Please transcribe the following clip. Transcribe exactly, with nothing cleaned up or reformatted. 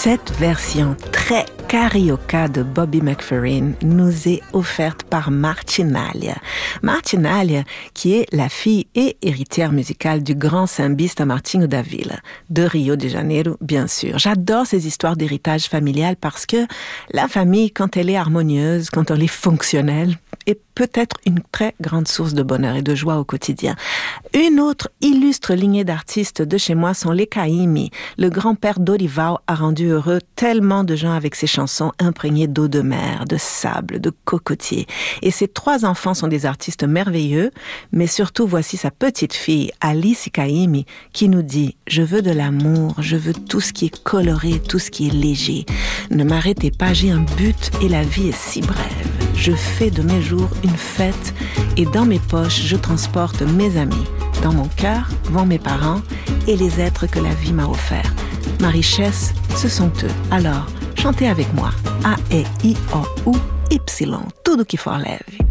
Cette version très carioca de Bobby McFerrin nous est offerte par Martinalia. Martinalia, qui est la fille et héritière musicale du grand sambista Martinho da Vila, de Rio de Janeiro, bien sûr. J'adore ces histoires d'héritage familial parce que la famille, quand elle est harmonieuse, quand elle est fonctionnelle, est peut-être une très grande source de bonheur et de joie au quotidien. Une autre illustre lignée d'artistes de chez moi sont les Caymmi. Le grand-père Dorival a rendu heureux tellement de gens avec ses chansons imprégnées d'eau de mer, de sable, de cocotiers. Et ses trois enfants sont des artistes merveilleux, mais surtout voici sa petite fille, Alice Caymmi, qui nous dit « Je veux de l'amour, je veux tout ce qui est coloré, tout ce qui est léger. Ne m'arrêtez pas, j'ai un but et la vie est si brève. Je fais de mes jours une fête et dans mes poches, je transporte mes amis. Dans mon cœur vont mes parents et les êtres que la vie m'a offerts. Ma richesse, ce sont eux. Alors, chantez avec moi. A, E, I, O, U, Y. Tudo que for leve.